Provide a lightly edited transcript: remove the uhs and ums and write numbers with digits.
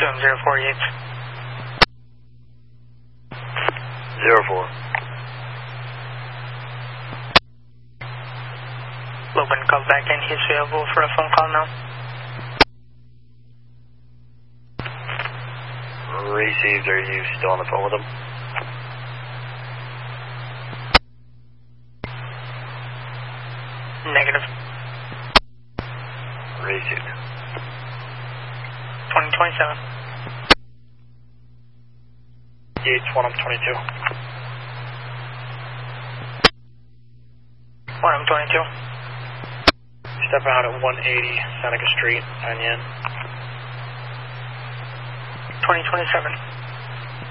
Resume 048. 04. Logan, call back in. He's available for a phone call now. Received. Are you still on the phone with him? Negative. Received. 2027. Yates 1M22. 1M22. Stepping out at 180 Seneca Street, Onion. 2027.